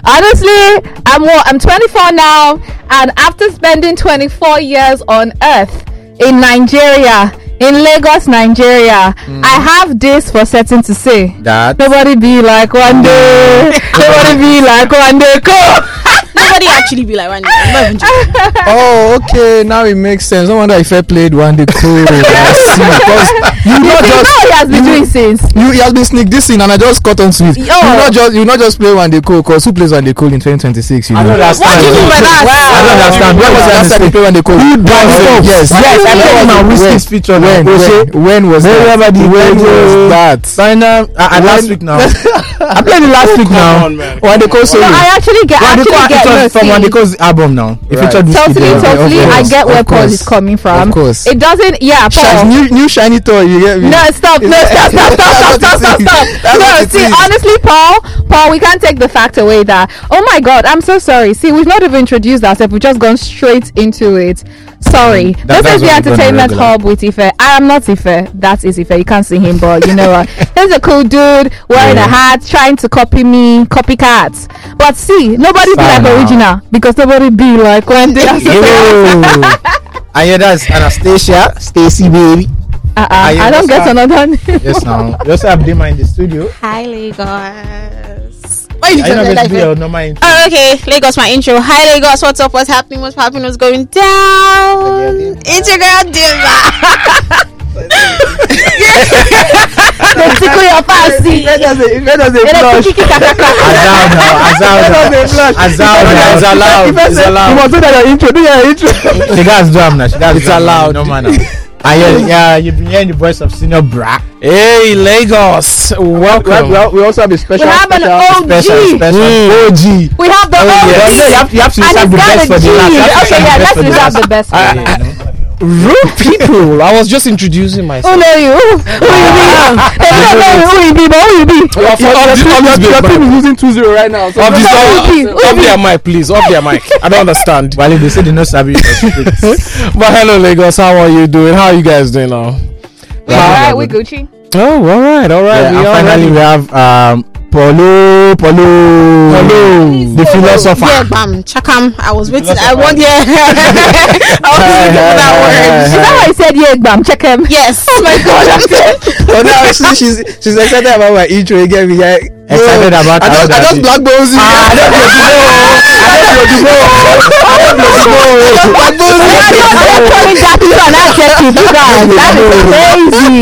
Honestly, I'm 24 now, and after spending 24 years on Earth in Nigeria, in Lagos, Nigeria, I have this for certain to say That nobody be like one day. Nobody be like one day. Nobody actually be like one day. I'm not even joking. oh, okay, now it makes sense. No wonder if I played one day cool. Because you not just he has been doing since. he has been sneak this in, and I just cut on to it. You not just play one day cool, because who plays one day cool in 2026? You know. What do you mean by that? I don't understand. When was the last time you played one day cool? Yes. I played my Whiskey's feature. When was that? When was that? Last week now. I played it last week now. One day cool. No, I actually get from One Decod's album now. It featured totally. I get where Paul is coming from. Of course. It doesn't. Yeah, Paul. New shiny toy. You get me? No, stop. No, see, honestly, Paul, we can't take the fact away that, oh my God, I'm so sorry. See, we've not even introduced ourselves. We've just gone straight into it. Sorry. This is the entertainment hub with Ife. I am not Ife. That is Ife. You can't see him, but you know what? He's a cool dude wearing a hat, trying to copy me, copycats. But see, nobody be like original, because nobody be like when they are I hear that's Anastasia, Stacy, baby. I don't get another name. Yes, now. We also have Dima in the studio. Hi, Lagos. Are you not going to do your normal intro? Oh, okay. Lagos, my intro. Hi, Lagos. What's up? What's happening? What's popping? What's going down? It's your girl, Dima. They tickle your fancy. Where does it flush? It's allowed. You must do that intro. Do your intro. She does drum now. It's allowed. No man. Yeah, you've been hearing the voice of Senior Bra. Hey, Lagos. Welcome. We also have a special. We have an OG. OG. We have the OG. You have to reserve the best for the last. Okay, yeah, let's reserve the best for the last. Rude people. I was just introducing myself. Who know you? Who you be? They don't know who you be, but who you be? Your team is losing 2-0 right now. Off their mic, please. Off their mic. I don't understand. Well, they say they not sabi. But hello, Lagos. How are you doing? How are you guys doing now? Alright, we Gucci. Oh, all right. Yeah, finally, we have Polo, the philosopher. Yeah, bam, chakam. I was waiting. I want I was waiting for that word. Is that why I said yeah, bam, check him? Yes. Oh my God, I'm dead. Oh, now she's excited about my intro. You get me? Yeah. Excited about I just black balls you. I don't That is crazy.